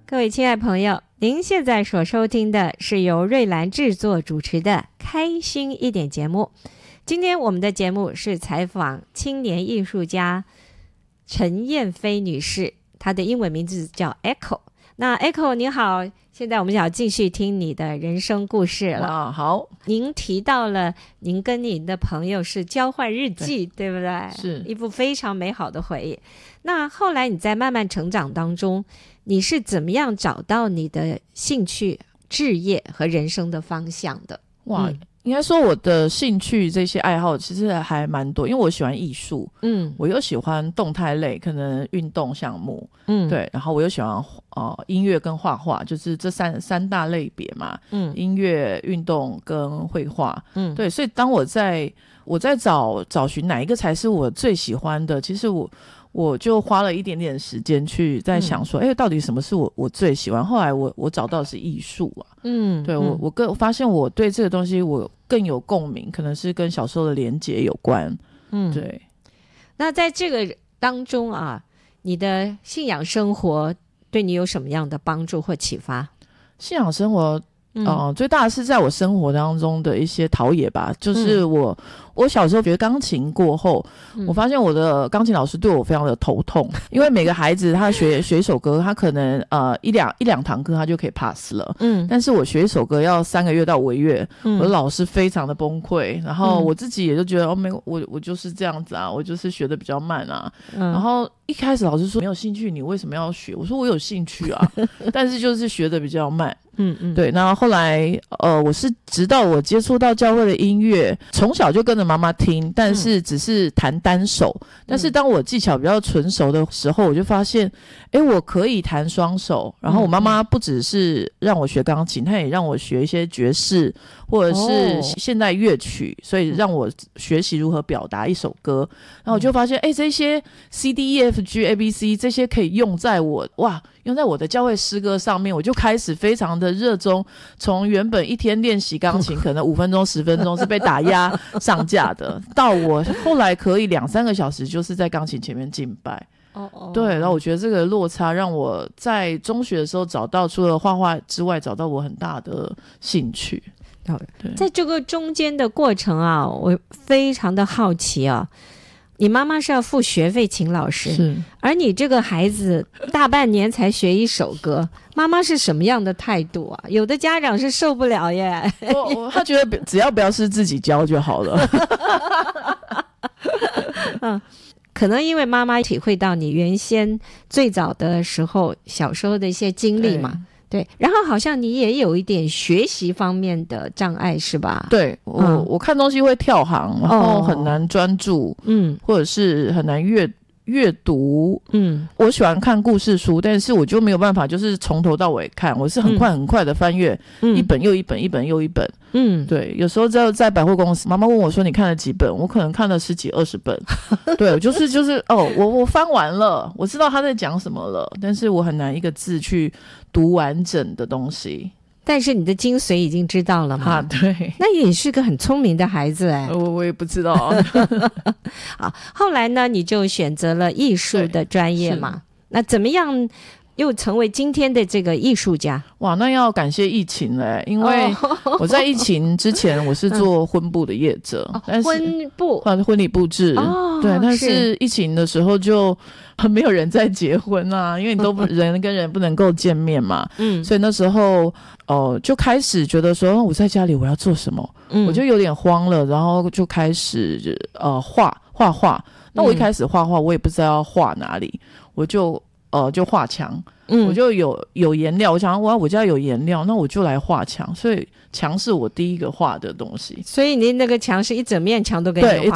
各位亲爱朋友，您现在所收听的是由瑞兰制作主持的开心一点节目。今天我们的节目是采访青年艺术家陈燕飞女士，她的英文名字叫 Echo。 那 Echo 你好，现在我们想要继续听你的人生故事了。 好， 您提到了您跟您的朋友是交换日记， 对不对？ 是一部非常美好的回忆。那后来你在慢慢成长当中，你是怎么样找到你的兴趣、志业和人生的方向的？ 哇，应该说我的兴趣这些爱好其实还蛮多，因为我喜欢艺术，我又喜欢动态类，可能运动项目，对，然后我又喜欢音乐跟画画，就是这三大类别嘛，音乐、运动跟绘画，对，所以当我在找寻哪一个才是我最喜欢的，其实我就花了一点点时间去在想说，到底什么是我最喜欢？后来我找到的是艺术啊，对，我发现我对这个东西我更有共鸣，可能是跟小时候的连结有关，对。 那在这个当中啊，你的信仰生活对你有什么样的帮助或启发？ 信仰生活最大的是在我生活当中的一些陶冶吧，就是我小时候学钢琴过后，我发现我的钢琴老师对我非常的头痛，因为每个孩子他学一首歌，他可能一两堂课他就可以 pass 了，但是我学一首歌要3个月到5个月，我的老师非常的崩溃，然后我自己也就觉得我就是这样子啊，我就是学的比较慢啊，然后一开始老师说没有兴趣你为什么要学，我说我有兴趣啊但是就是学的比较慢，对。那后来我是直到我接触到教会的音乐，从小就跟着妈妈听，但是只是弹单手，但是当我技巧比较纯熟的时候，我就发现我可以弹双手，然后我妈妈不只是让我学钢琴，她也让我学一些爵士或者是现代乐曲，所以让我学习如何表达一首歌，然后我就发现这些 CDEFGABC 这些可以用在我的教会诗歌上面，我就开始非常的热衷，从原本一天练习钢琴可能5分钟10分钟是被打压上架的，到我后来可以2-3个小时就是在钢琴前面敬拜，对。然后我觉得这个落差让我在中学的时候找到除了画画之外找到我很大的兴趣。 在这个中间的过程啊，我非常的好奇啊，你妈妈是要付学费请老师，是，而你这个孩子大半年才学一首歌，妈妈是什么样的态度啊？有的家长是受不了耶他觉得只要不要是自己教就好了可能因为妈妈体会到你原先最早的时候小时候的一些经历嘛，对，然后好像你也有一点学习方面的障碍是吧？ 对，我看东西会跳行，然后很难专注，或者是很难阅读，我喜欢看故事书，但是我就没有办法就是从头到尾看，我是很快的翻阅，一本又一本，一本又一本，对。有时候在百货公司，妈妈问我说你看了几本，我可能看了10几20本对，就是我翻完了，我知道他在讲什么了，但是我很难一个字去读完整的东西。 但是你的精髓已经知道了嘛？ 对， 那你是个很聪明的孩子我也不知道好，后来呢你就选择了艺术的专业嘛，那怎么样又成为今天的这个艺术家？ 哇，那要感谢疫情了，因为我在疫情之前我是做婚布的业者，但是婚礼布置，对，但是疫情的时候就没有人在结婚啊，因为你都人跟人不能够见面嘛，所以那时候就开始觉得说我在家里我要做什么，我就有点慌了，然后就开始画画。那我一开始画画我也不知道要画哪里，我就画墙，我就有颜料，我想我家有颜料，那我就来画墙，所以墙是我第一个画的东西。 所以你那个墙是一整面墙都给你画？ 对，